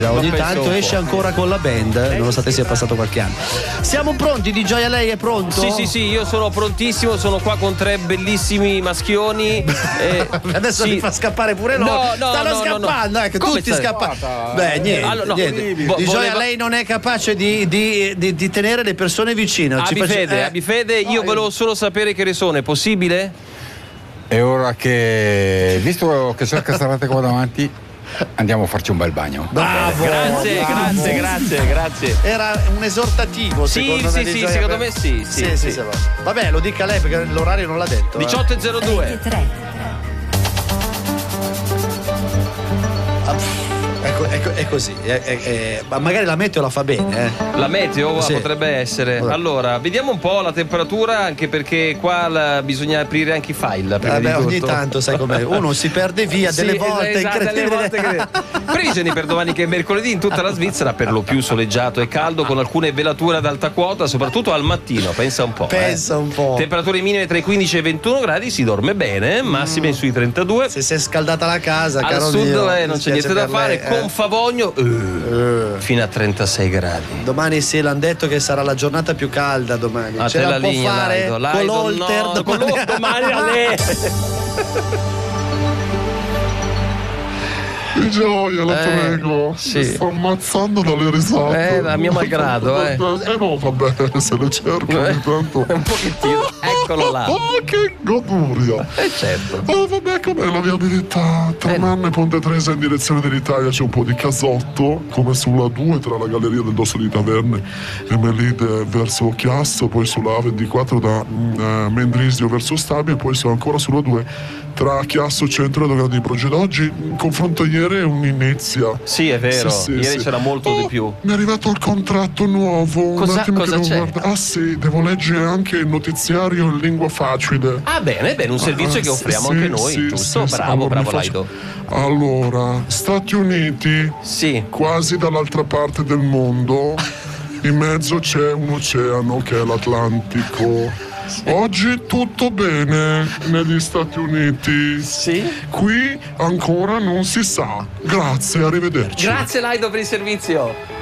Ogni tanto esce ancora con la band, nonostante sia passato qualche anno. Siamo pronti? Di Gioia, lei è pronto? Sì, io sono prontissimo, sono qua con 3 bellissimi maschioni. Adesso li fa scappare pure loro. Stanno scappando, ecco, tutti scappano. Beh, niente. Di Gioia, lei non è capace di tenere le persone vicine. Abbi fede, io volevo solo sapere che sono, è possibile? E ora che, visto che c'è Casarate qua davanti, andiamo a farci un bel bagno. Bravo, grazie. Era un esortativo, secondo me. Sì, secondo me sì. Vabbè, lo dica lei perché l'orario non l'ha detto. 18:02. È così. Ma magari la meteo la fa bene. La meteo potrebbe essere. Allora, vediamo un po' la temperatura, anche perché qua bisogna aprire anche i file. Ogni tanto, sai com'è, uno si perde via delle volte. Previsioni per domani che è mercoledì in tutta la Svizzera, per lo più soleggiato e caldo, con alcune velature ad alta quota, soprattutto al mattino. Pensa un po'. Temperature minime tra i 15 e i 21 gradi, si dorme bene, massime sui 32. Se si è scaldata la casa, al sud non c'è niente da fare. Con Favogno fino a 36 gradi. Domani sì, l'hanno detto che sarà la giornata più calda domani. Ce la può fare con l'Olter domani a lei. Di Gioia, la prego. Mi sto ammazzando dalle risate. A mio malgrado, no, vabbè, se le cerco ogni tanto. Un pochettino, eccolo là. Che goduria. Certo. Vabbè, com'è la viabilità? Tra Manna e Ponte Tresa in direzione dell'Italia c'è un po' di casotto, come sulla 2 tra la galleria del Dosso di Taverne e Melide verso Chiasso, poi sulla A24 da Mendrisio verso Stabia, e poi sono ancora sulla 2 tra Chiasso Centro e Dogana di Progedo. Oggi il confronto ieri è un'inizia. Sì, è vero, ieri c'era molto di più. Mi è arrivato il contratto nuovo. Cosa c'è? Sì, devo leggere anche il notiziario in lingua facile. Bene, un servizio che offriamo anche noi, giusto? Bravo, Laido. Allora, Stati Uniti, quasi dall'altra parte del mondo, in mezzo c'è un oceano che è l'Atlantico. Oggi tutto bene negli Stati Uniti. Qui ancora non si sa. Grazie, arrivederci. Grazie Laido per il servizio.